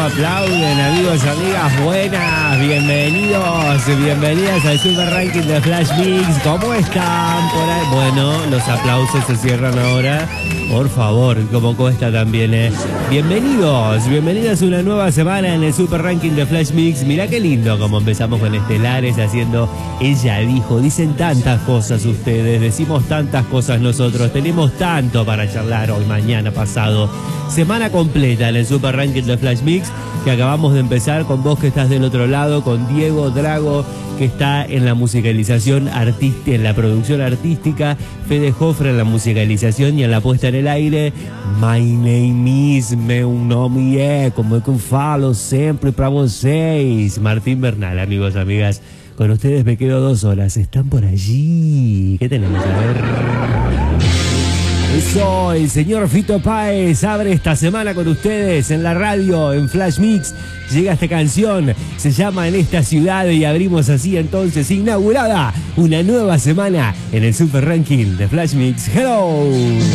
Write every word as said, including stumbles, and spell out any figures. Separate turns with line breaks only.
aplauden, amigos, amigas, buenas, bienvenidos, bienvenidas al Super Ranking de Flash Mix. ¿Cómo están por ahí? Bueno, los aplausos se cierran ahora, por favor, como cuesta también, ¿eh? Bienvenidos, bienvenidas a una nueva semana en el Super Ranking de Flash Mix. Mirá qué lindo como empezamos con Estelares haciendo Ella Dijo. Dicen tantas cosas ustedes, decimos tantas cosas nosotros, tenemos tanto para charlar hoy, mañana, pasado. Semana completa en el Super Ranking de Flash Mix, que acabamos de empezar con vos que estás del otro lado, con Diego Drago, que está en la musicalización artística, en la producción artística, Fede Jofre en la musicalización y en la puesta en el aire. My name is, meu nome é, como é que eu falo sempre pra vocês. Martín Bernal, amigos, amigas. Con ustedes me quedo dos horas. Están por allí. ¿Qué tenemos? A ver. Eso, el señor Fito Páez abre esta semana con ustedes en la radio, en Flash Mix. Llega esta canción, se llama En esta ciudad, y abrimos así entonces, inaugurada, una nueva semana en el Super Ranking de Flash Mix. Hello.